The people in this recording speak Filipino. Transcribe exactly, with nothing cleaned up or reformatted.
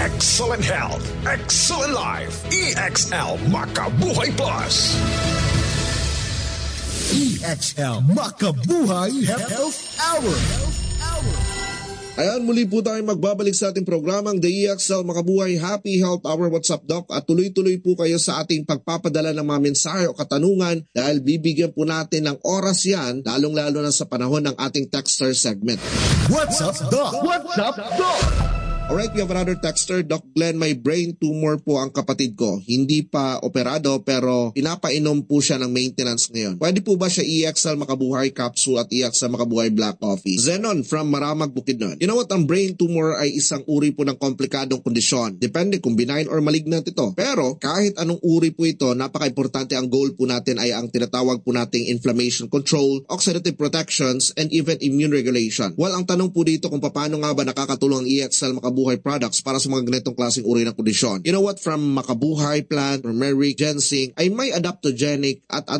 excellent health, excellent life. E X L Makabuhay Plus. E X L Makabuhay Health Hour. Ayan, muli po tayo magbabalik sa ating programang The E X L Makabuhay Happy Health Hour. What's up, Doc? At tuloy-tuloy po kayo sa ating pagpapadala ng mga mensahe o katanungan dahil bibigyan po natin ng oras yan, lalong-lalo na sa panahon ng ating texter segment. What's up, Doc? What's up, Doc? Alright, we have another texter. Doc Glenn, may brain tumor po ang kapatid ko. Hindi pa operado pero pinapainom po siya ng maintenance ngayon. Pwede po ba siya E X L Makabuhay Capsule at E X L Makabuhay Black Coffee? Zenon from Maramag, Bukidnon. You know what? Ang brain tumor ay isang uri po ng komplikadong kondisyon. Depende kung benign or malignant ito. Pero kahit anong uri po ito, napaka-importante ang goal po natin ay ang tinatawag po nating inflammation control, oxidative protections, and even immune regulation. Well, ang tanong po dito kung paano nga ba nakakatulong ang E X L Makabuhay products para sa mga ganitong klaseng uri ng kondisyon. You know what? From Makabuhay plant, turmeric, ginseng, ay may adaptogenic at